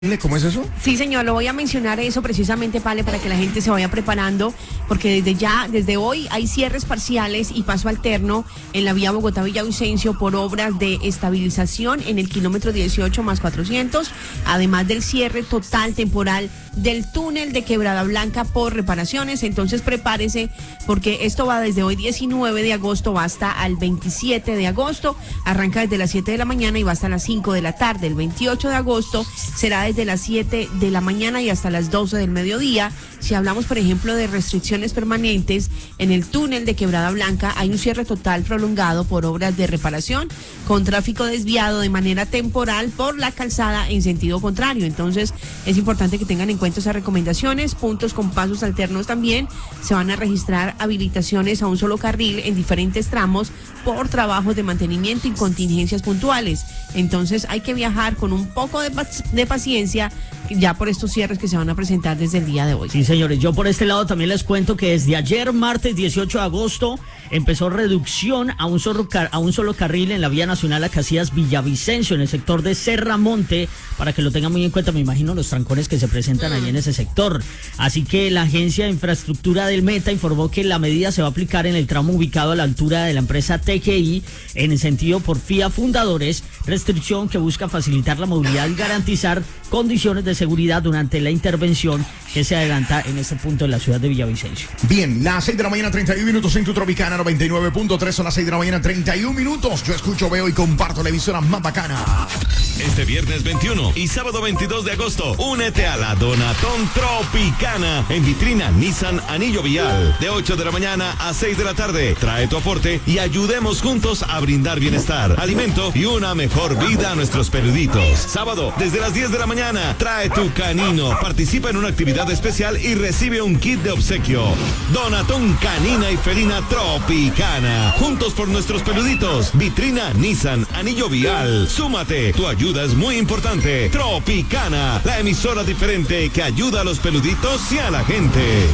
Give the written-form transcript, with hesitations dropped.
¿Cómo es eso? Sí, señor, lo voy a mencionar eso precisamente, Pale, para que la gente se vaya preparando, porque desde hoy hay cierres parciales y paso alterno en la vía Bogotá-Villavicencio por obras de estabilización en el kilómetro 18 más 400, además del cierre total temporal del túnel de Quebrada Blanca por reparaciones. Entonces prepárese, porque esto va desde hoy 19 de agosto, va hasta el 27 de agosto, arranca desde las 7 de la mañana y va hasta las 5 de la tarde. El 28 de agosto será desde las 7 de la mañana y hasta las 12 del mediodía. Si hablamos, por ejemplo, de restricciones permanentes en el túnel de Quebrada Blanca, hay un cierre total prolongado por obras de reparación con tráfico desviado de manera temporal por la calzada en sentido contrario. Entonces es importante que tengan en cuenta esas recomendaciones. Puntos con pasos alternos también. Se van a registrar habilitaciones a un solo carril en diferentes tramos por trabajos de mantenimiento y contingencias puntuales. Entonces hay que viajar con un poco de paciencia ya por estos cierres que se van a presentar desde el día de hoy. Sí, señores, yo por este lado también les cuento que desde ayer, martes 18 de agosto, empezó reducción a un solo carril en la vía nacional a Casillas-Villavicencio, en el sector de Serramonte, para que lo tengan muy en cuenta. Me imagino los trancones que se presentan ahí en ese sector. Así que la Agencia de Infraestructura del Meta informó que la medida se va a aplicar en el tramo ubicado a la altura de la empresa TGI, en el sentido Porfía Fundadores, restricción que busca facilitar la movilidad y garantizar condiciones de seguridad durante la intervención que se adelanta en este punto de la ciudad de Villavicencio. Bien, las 6 de la mañana, 31 minutos en tu Tropicana 99.3, son las 6 de la mañana, 31 minutos. Yo escucho, veo y comparto la emisora más bacana. Este viernes 21 y sábado 22 de agosto, únete a la Donatón Tropicana en vitrina Nissan Anillo Vial, de 8 de la mañana a 6 de la tarde. Trae tu aporte y ayudemos juntos a brindar bienestar, alimento y una mejor vida a nuestros peluditos. Sábado, desde las 10 de la mañana, trae tu canino, participa en una actividad especial y recibe un kit de obsequio. Donatón Canina y Felina Tropicana, juntos por nuestros peluditos. Vitrina Nissan Anillo Vial. Súmate, tu ayuda es muy importante. Tropicana, la emisora diferente que ayuda a los peluditos y a la gente.